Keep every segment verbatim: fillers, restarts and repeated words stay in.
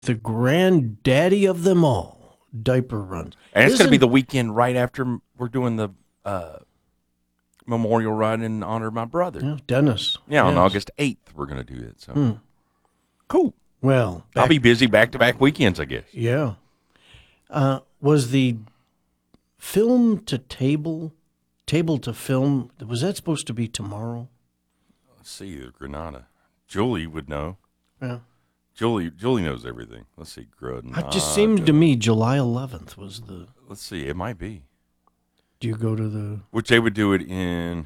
the granddaddy of them all, diaper runs. And it's going to be Isn't- the weekend right after we're doing the uh, memorial run in honor of my brother. Yeah, Dennis. Yeah, on Yes. August eighth, we're going to do it. So cool. Well, I'll back- be busy back-to-back weekends, I guess. Yeah. Uh, was the film to table, table to film, was that supposed to be tomorrow? Let's see, the Granada. Julie would know. Yeah. Julie Julie knows everything. Let's see, Granada. It just seemed to me July eleventh was the, Let's see, it might be. do you go to the, Which they would do it in,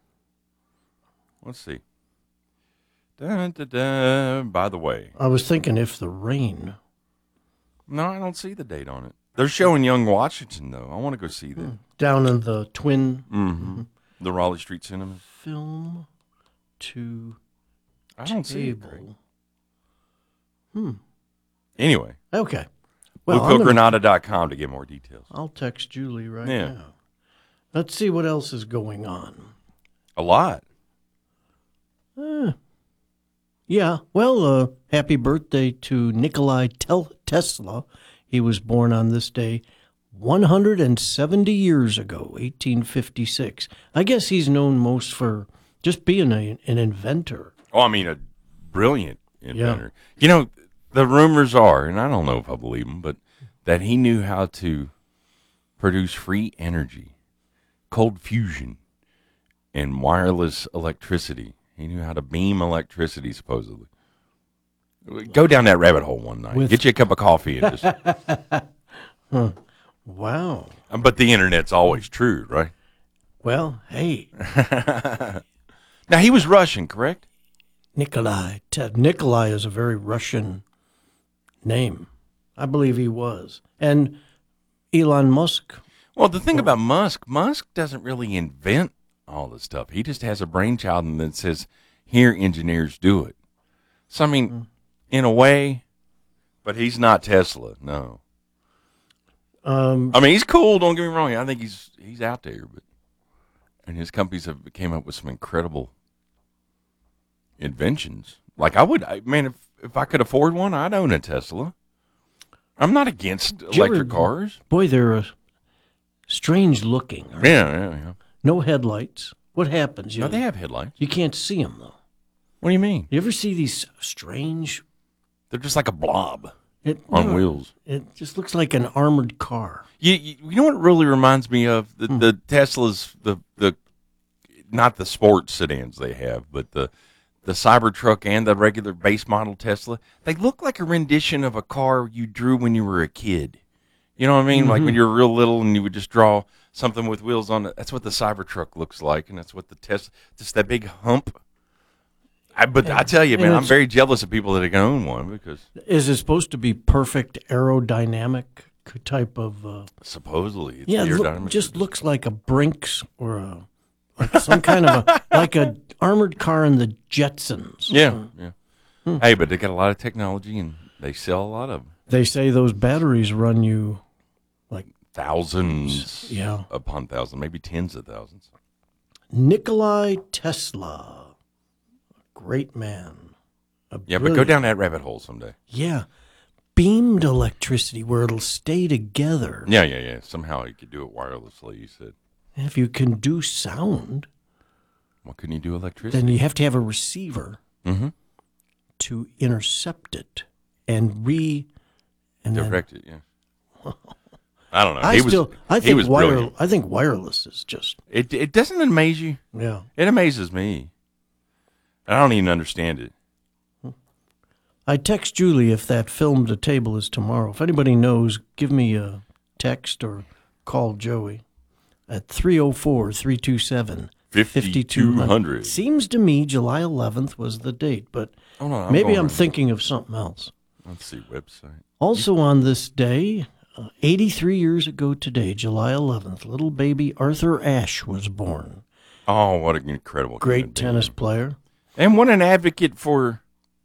let's see. Dun, dun, dun. By the way, I was thinking if the rain. no, I don't see the date on it. They're showing Young Washington, though. I want to go see that. Down in the Twin Mm-hmm. The Raleigh Street Cinema. film to I don't see it, Greg. table. Hmm. Anyway, Okay. well, Well, I'm gonna- Granada dot com to get more details. I'll text Julie right Yeah. now. Let's see what else is going on. A lot. Eh. Yeah. Well, uh, happy birthday to Nikolai Tel- Tesla. He was born on this day one hundred seventy years ago, eighteen fifty-six. I guess he's known most for just being a, an inventor. Oh, I mean, a brilliant inventor. You know, the rumors are, and I don't know if I believe them, but that he knew how to produce free energy, cold fusion, and wireless electricity. He knew how to beam electricity, supposedly. Go down that rabbit hole one night. With- Get you a cup of coffee and just. Wow. But the internet's always true, right? Well, hey, Now, he was Russian, correct? Nikolai. Te- Nikolai is a very Russian name. I believe he was. And Elon Musk. Well, the thing about Musk, Musk doesn't really invent all this stuff. He just has a brainchild and then says, here, engineers, do it. So, I mean, in a way, but he's not Tesla, no. Um, I mean, he's cool, don't get me wrong. I think he's he's out there, but and his companies have came up with some incredible inventions. Like I would, I, man, if, if I could afford one, I'd own a Tesla. I'm not against you ever- electric cars. boy, they're uh, strange looking. aren't they? Yeah, yeah, yeah. No headlights. What happens? You, No, they have headlights. you can't see them, though. What do you mean? You ever see these strange... They're just like a blob It, on no, wheels. It just looks like an armored car. You, you you know what it really reminds me of? The, the Teslas, the the not the sports sedans they have, but the the Cybertruck and the regular base model Tesla. They look like a rendition of a car you drew when you were a kid. You know what I mean? Like when you were real little and you would just draw something with wheels on it. That's what the Cybertruck looks like, and that's what the Tesla, just that big hump. I, but I tell you, and man, I'm it's- very jealous of people that can own one because Is it supposed to be perfect aerodynamic type of... Uh, supposedly it's yeah, it look- aerodynamic. just looks like a Brinks or a, like some kind of a... like a armored car in the Jetsons. Yeah, yeah. Hey, but they got a lot of technology and they sell a lot of them. They say those batteries run you... Thousands Yeah. upon thousands, maybe tens of thousands. Nikolai Tesla. Great man. A Yeah, but go brilliant- down that rabbit hole someday. Yeah. Beamed electricity where it'll stay together. Yeah, yeah, yeah. Somehow you could do it wirelessly, you said. If you can do sound, Well, couldn't you do electricity? then you have to have a receiver Mhm. to intercept it and re and then- Direct it, yeah. I don't know. I he was, still I he think was wire, brilliant. I think wireless is just It, it doesn't amaze you. yeah. It amazes me. I don't even understand it. I text Julie if that film to table is tomorrow. If anybody knows, give me a text or call Joey at three oh four, three two seven, fifty-two hundred. Seems to me July eleventh was the date, but Oh, no, I'm maybe going I'm right. thinking of something else. Let's see, website. Also on this day, uh, eighty-three years ago today, July eleventh, little baby Arthur Ashe was born. Oh, what an incredible Great human being. tennis player. And what an advocate for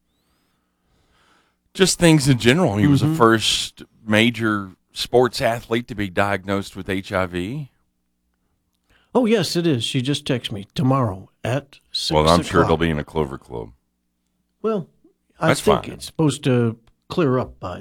just things in general. He was Mm-hmm. the first major sports athlete to be diagnosed with H I V. Oh, yes, it is. She just texted me tomorrow at six Well, I'm sure o'clock. it'll be in a Clover Club. Well, I That's think fine. it's supposed to clear up by